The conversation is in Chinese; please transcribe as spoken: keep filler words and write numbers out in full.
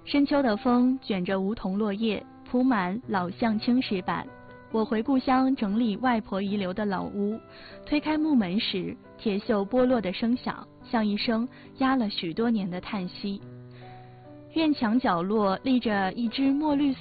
深秋的风卷着梧桐落叶，铺满老巷青石板。我回故乡整理外婆遗留的老屋，推开木门时，铁锈剥落的声响像一声压了许多年的叹息。院墙角落立着一只墨绿